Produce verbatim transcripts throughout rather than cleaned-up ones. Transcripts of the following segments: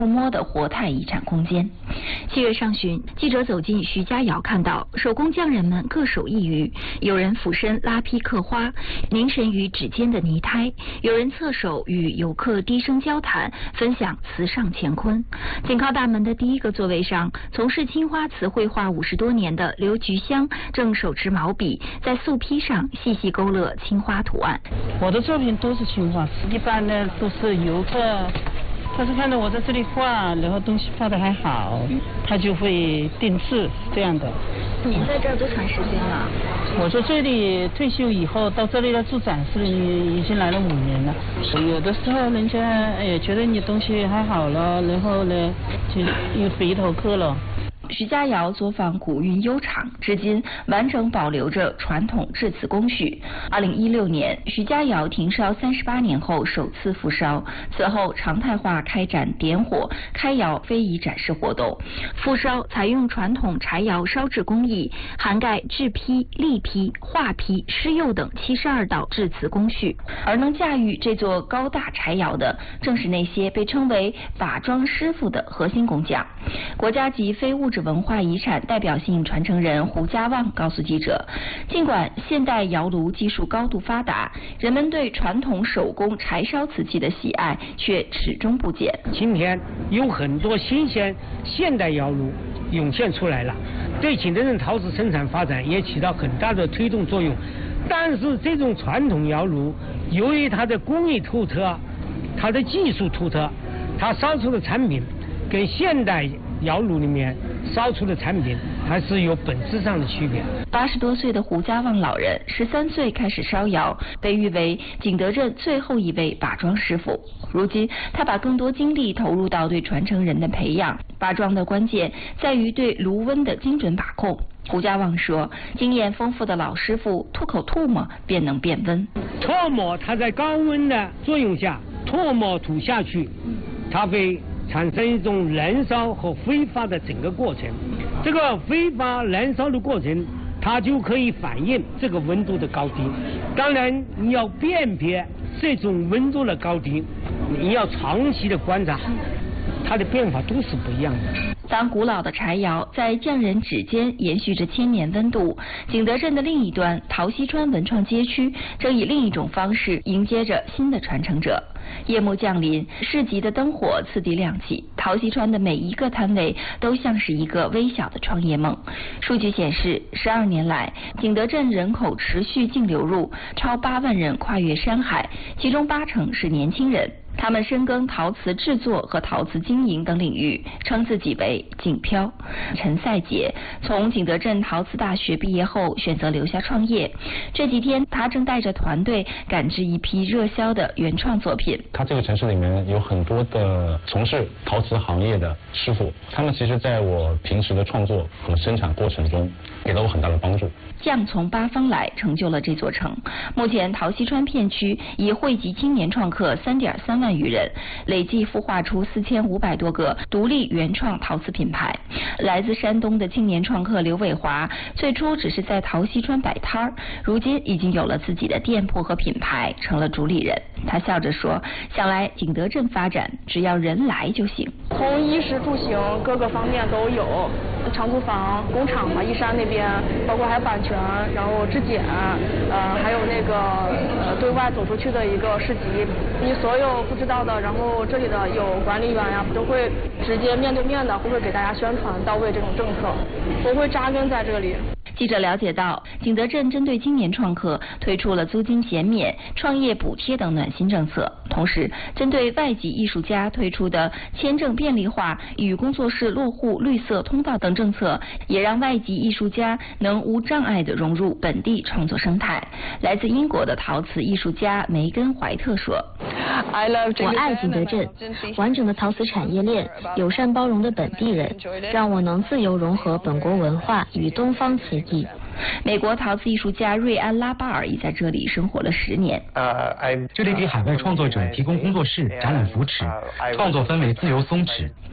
触摸的活态遗产空间。七月上旬，记者走进徐家窑，看到手工匠人们各手一鱼，有人俯身拉坯刻花，凝神于指尖的泥胎；有人侧手与游客低声交谈，分享瓷上乾坤。紧靠大门的第一个座位上，从事青花瓷绘画五十多年的刘菊香正手持毛笔，在素坯上细细勾勒青花图案。 我的作品都是青花瓷，一般呢都是游客。他是看到我在这里画，然后东西画得还好，他就会定制这样的。 您在这儿多长时间了？ 我在这里退休以后到这里来做展示，已经来了五年了。有的时候人家也觉得你东西还好了，然后呢就又回头客了。 徐家窑作坊古韵悠长，至今完整保留着传统制瓷工序。二零一六年，徐家窑停烧三十八年后首次复烧，此后常态化开展点火、开窑非遗展示活动。复烧采用传统柴窑烧制工艺，涵盖制坯、立坯、画坯、施釉等七十二道制瓷工序。而能驾驭这座高大柴窑的，正是那些被称为法装师傅的核心工匠。国家级非物质文化遗产代表性传承人胡家旺告诉记者，尽管现代窑炉技术高度发达，人们对传统手工柴烧瓷器的喜爱却始终不减。 今天有很多新鲜现代窑炉涌现出来了，对景德镇陶瓷生产发展也起到很大的推动作用。但是这种传统窑炉由于它的工艺突特，它的技术突特，它烧出的产品跟现代窑炉里面烧出的产品还是有本质上的区别。 八十多岁的胡家旺老人，十三岁开始烧窑，被誉为景德镇最后一位把庄师傅。如今，他把更多精力投入到对传承人的培养。把庄的关键在于对炉温的精准把控。胡家旺说，经验丰富的老师傅吐口唾沫便能变温。 唾沫它在高温的作用下，唾沫吐下去，它会产生一种燃烧和挥发的整个过程。这个挥发燃烧的过程，它就可以反映这个温度的高低。当然，你要辨别这种温度的高低，你要长期的观察，它的变化都是不一样的。 当古老的柴窑在匠人指尖延续着千年温度，景德镇的另一端陶溪川文创街区正以另一种方式迎接着新的传承者。夜幕降临，市集的灯火次第亮起，陶溪川的每一个摊位都像是一个微小的创业梦。数据显示，十二年来，景德镇人口持续净流入，超八万人跨越山海，其中八成是年轻人。他们深耕陶瓷制作和陶瓷经营等领域，称自己为景漂。陈赛杰从景德镇陶瓷大学毕业后，选择留下创业。这几天，他正带着团队赶制一批热销的原创作品。 他这个城市里面有很多的从事陶瓷行业的师傅，他们其实在我平时的创作和生产过程中，给了我很大的帮助。 匠从八方来，成就了这座城。目前，陶溪川片区已汇集青年创客三点三万余人，累计孵化出四千五百多个独立原创陶瓷品牌。来自山东的青年创客刘伟华，最初只是在陶溪川摆摊儿，如今已经有了自己的店铺和品牌，成了主理人。他笑着说：“想来景德镇发展，只要人来就行。” 从衣食住行各个方面都有，长租房、工厂嘛，义山那边，包括还有版权，然后质检，呃，还有那个呃对外走出去的一个市集，你所有不知道的，然后这里的有管理员呀，都会直接面对面的，会不会给大家宣传到位这种政策，我会扎根在这里。 记者了解到，景德镇针对青年创客推出了租金减免、创业补贴等暖心政策，同时针对外籍艺术家推出的签证便利化与工作室落户绿色通道等政策，也让外籍艺术家能无障碍地融入本地创作生态。来自英国的陶瓷艺术家梅根怀特说：“ 我爱景德镇，完整的陶瓷产业链，友善包容的本地人，让我能自由融合本国文化与东方瓷艺。” 美国陶瓷艺术家瑞安·拉巴尔已在这里生活了十年。 这里给海外创作者提供工作室、展览扶持，创作氛围自由松弛。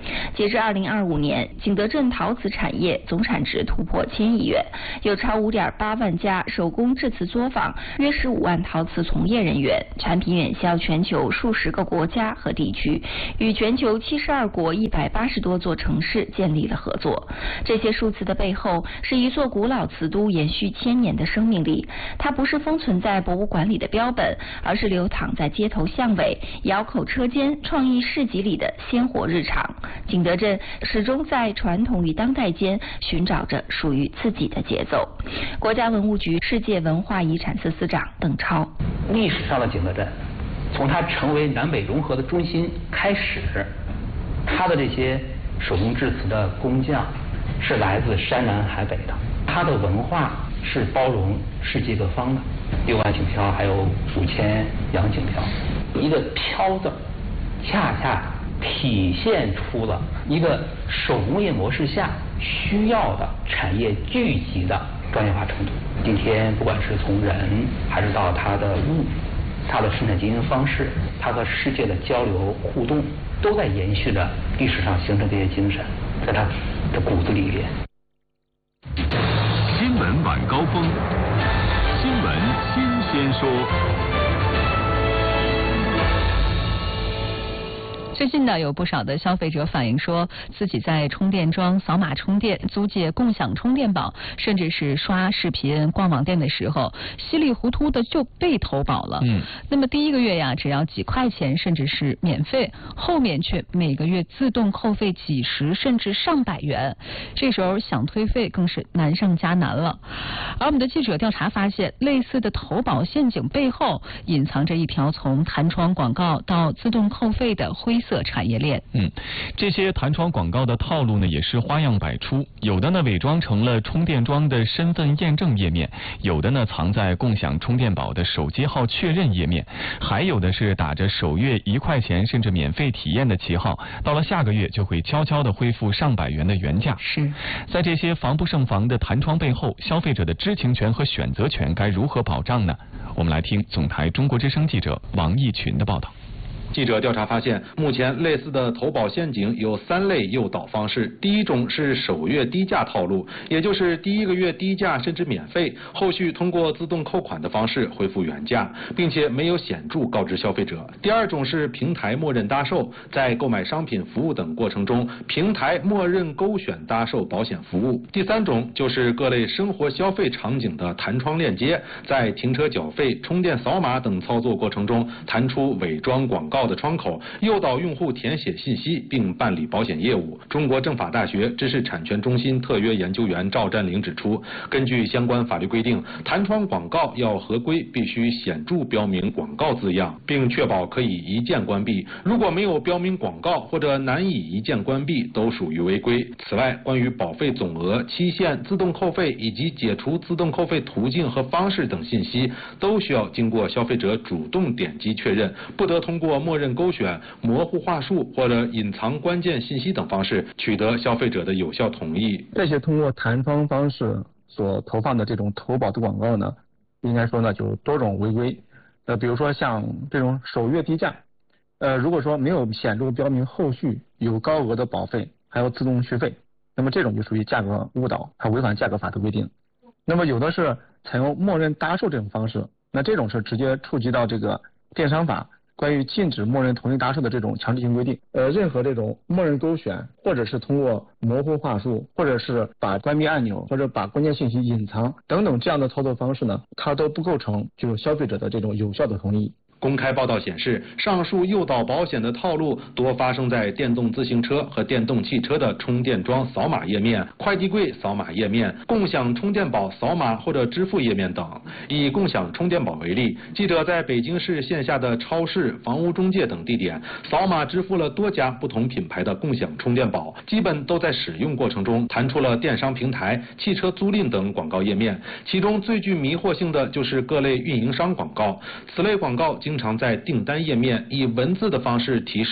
截至二零二五年，景德镇陶瓷产业总产值突破千亿元，有超五点八万家手工制瓷作坊，约十五万陶瓷从业人员，产品远销全球数十个国家和地区，与全球七十二国一百八十多座城市建立了合作。这些数字的背后，是一座古老瓷都延续千年的生命力。它不是封存在博物馆里的标本，而是流淌在街头巷尾、窑口车间、创意市集里的鲜活日常。景德镇始终在传统与当代间寻找着属于自己的节奏。国家文物局世界文化遗产司司长邓超： 历史上的景德镇，从它成为南北融合的中心开始，它的这些手工制瓷的工匠是来自山南海北的，它的文化是包容世界各方的。六万景漂，还有五千洋景漂，一个漂字，恰恰体现出了一个手工业模式下需要的产业聚集的专业化程度。今天不管是从人，还是到它的物，它的生产经营方式，它和世界的交流互动，都在延续着历史上形成这些精神，在它的骨子里面。 新闻晚高峰，新闻新鲜说。 最近呢，有不少的消费者反映说，自己在充电桩扫码充电、租借共享充电宝，甚至是刷视频、逛网店的时候，稀里糊涂的就被投保了。嗯，那么第一个月呀，只要几块钱，甚至是免费，后面却每个月自动扣费几十甚至上百元，这时候想退费更是难上加难了。而我们的记者调查发现，类似的投保陷阱背后隐藏着一条从弹窗广告到自动扣费的灰色产业链。 嗯，这些弹窗广告的套路呢也是花样百出，有的呢伪装成了充电桩的身份验证页面，有的呢藏在共享充电宝的手机号确认页面，还有的是打着首月一块钱甚至免费体验的旗号，到了下个月就会悄悄的恢复上百元的原价。 是在这些防不胜防的弹窗背后，消费者的知情权和选择权该如何保障呢？我们来听总台中国之声记者王义群的报道。 记者调查发现，目前类似的投保陷阱有三类诱导方式。第一种是首月低价套路，也就是第一个月低价甚至免费，后续通过自动扣款的方式恢复原价，并且没有显著告知消费者。第二种是平台默认搭售，在购买商品服务等过程中，平台默认勾选搭售保险服务。第三种就是各类生活消费场景的弹窗链接，在停车缴费、充电扫码等操作过程中，弹出伪装广告的窗口，诱导用户填写信息并办理保险业务。中国政法大学知识产权中心特约研究员赵占领指出，根据相关法律规定，弹窗广告要合规，必须显著标明广告字样，并确保可以一键关闭。如果没有标明广告或者难以一键关闭，都属于违规。此外，关于保费总额、期限、自动扣费以及解除自动扣费途径和方式等信息，都需要经过消费者主动点击确认，不得通过默认勾选、模糊话术或者隐藏关键信息等方式取得消费者的有效同意。 这些通过弹窗方式所投放的这种投保的广告呢，应该说呢就多种违规。呃，比如说像这种首月低价，呃，如果说没有显著标明后续有高额的保费，还有自动续费，那么这种就属于价格误导，还违反价格法的规定。那么有的是采用默认搭售这种方式，那这种是直接触及到这个电商法关于禁止默认同意搭售的这种强制性规定。呃，任何这种默认勾选，或者是通过模糊话术，或者是把关闭按钮，或者把关键信息隐藏等等这样的操作方式呢，它都不构成就是消费者的这种有效的同意。 公开报道显示，上述诱导保险的套路多发生在电动自行车和电动汽车的充电桩扫码页面、快递柜扫码页面、共享充电宝扫码或者支付页面等。以共享充电宝为例，记者在北京市线下的超市、房屋中介等地点扫码支付了多家不同品牌的共享充电宝，基本都在使用过程中弹出了电商平台、汽车租赁等广告页面。其中最具迷惑性的就是各类运营商广告，此类广告经常在订单页面以文字的方式提示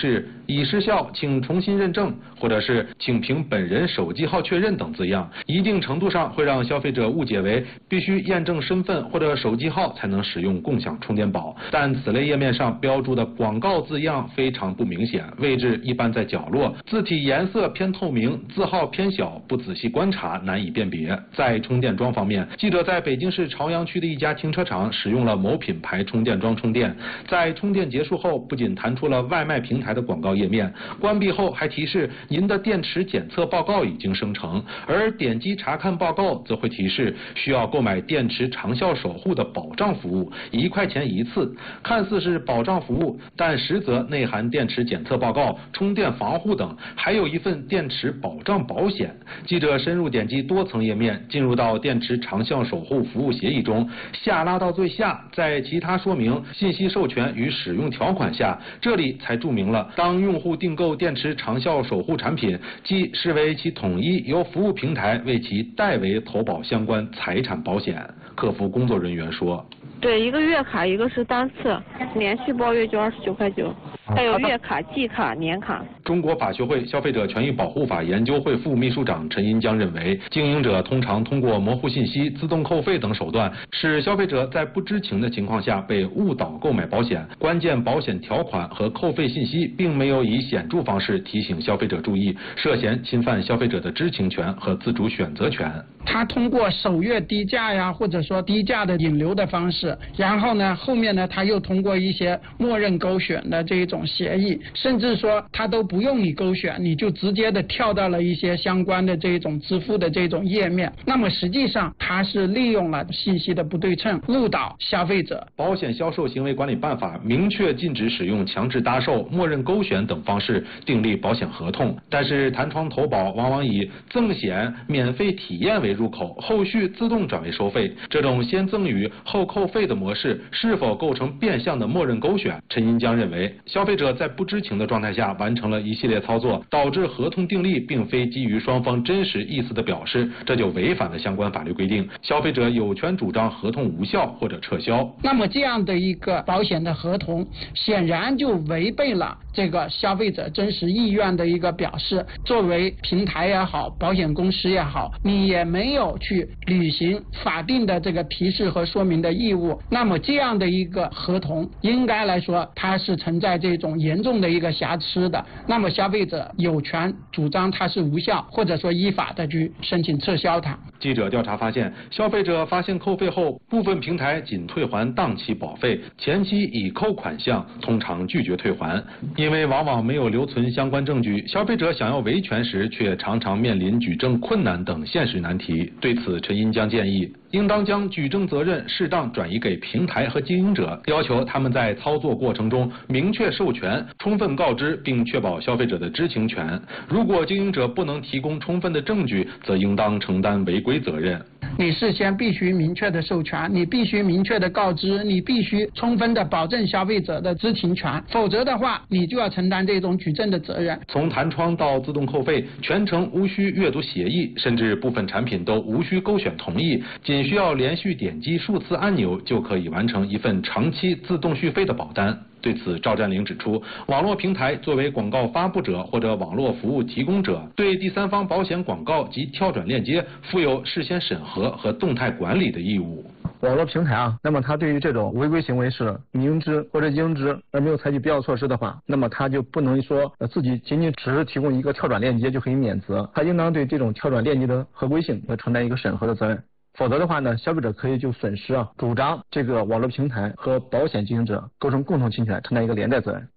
已失效，请重新认证，或者是请凭本人手机号确认等字样，一定程度上会让消费者误解为必须验证身份或者手机号才能使用共享充电宝。但此类页面上标注的广告字样非常不明显，位置一般在角落，字体颜色偏透明，字号偏小，不仔细观察难以辨别。在充电桩方面，记者在北京市朝阳区的一家停车场使用了某品牌充电桩充电，在充电结束后，不仅弹出了外卖平台的广告页面，关闭后还提示您的电池检测报告已经生成，而点击查看报告则会提示需要购买电池长效守护的保障服务，一块钱一次。看似是保障服务，但实则内含电池检测报告、充电防护等，还有一份电池保障保险。记者深入点击多层页面，进入到电池长效守护服务协议中，下拉到最下，在其他说明、信息授权与使用条款下，这里才注明了当用户订购电池长效守护产品，即视为其统一由服务平台为其代为投保相关财产保险。客服工作人员说， 对，一个月卡，一个是单次，连续包月就二十九块九，还有月卡、季卡、年卡。 中国法学会消费者权益保护法研究会副秘书长陈银江认为，经营者通常通过模糊信息、自动扣费等手段，使消费者在不知情的情况下被误导购买保险。关键保险条款和扣费信息并没有以显著方式提醒消费者注意，涉嫌侵犯消费者的知情权和自主选择权。 他通过首月低价呀，或者说低价的引流的方式，然后呢，后面呢，他又通过一些默认勾选的这一种协议，甚至说他都不用你勾选，你就直接的跳到了一些相关的这种支付的这种页面。那么实际上他是利用了信息的不对称，误导消费者。 保险销售行为管理办法明确禁止使用强制搭售、默认勾选等方式订立保险合同，但是弹窗投保往往以赠险、免费体验为入口，后续自动转为收费。这种先赠与后扣费的模式是否构成变相的默认勾选？陈银江认为，消费者在不知情的状态下完成了一系列操作，导致合同订立并非基于双方真实意思的表示，这就违反了相关法律规定。消费者有权主张合同无效或者撤销。 那么这样的一个保险的合同，显然就违背了这个消费者真实意愿的一个表示。作为平台也好，保险公司也好，你也没有去履行法定的这个提示和说明的义务，那么这样的一个合同应该来说它是存在这种严重的一个瑕疵的，那么消费者有权主张它是无效，或者说依法的去申请撤销它。 记者调查发现，消费者发现扣费后，部分平台仅退还当期保费，前期已扣款项通常拒绝退还，因为往往没有留存相关证据，消费者想要维权时却常常面临举证困难等现实难题。对此，陈银江建议，应当将举证责任适当转移给平台和经营者，要求他们在操作过程中明确授权、充分告知，并确保消费者的知情权。如果经营者不能提供充分的证据，则应当承担违规责任。 你事先必须明确的授权，你必须明确的告知，你必须充分的保证消费者的知情权，否则的话，你就要承担这种举证的责任。 从弹窗到自动扣费，全程无需阅读协议，甚至部分产品都无需勾选同意，仅需要连续点击数次按钮就可以完成一份长期自动续费的保单。对此，赵占领指出，网络平台作为广告发布者或者网络服务提供者，对第三方保险广告及跳转链接负有事先审核和动态管理的义务。 网络平台啊，那么它对于这种违规行为是明知或者应知而没有采取必要措施的话，那么它就不能说呃自己仅仅只是提供一个跳转链接就可以免责，它应当对这种跳转链接的合规性要承担一个审核的责任。否则的话呢，消费者可以就损失啊，主张这个网络平台和保险经营者构成共同侵权，承担一个连带责任。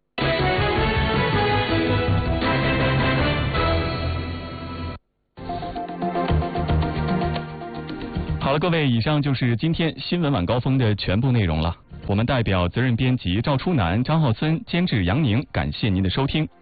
好了，各位，以上就是今天新闻晚高峰的全部内容了。我们代表责任编辑赵初南、张浩森，监制杨宁，感谢您的收听。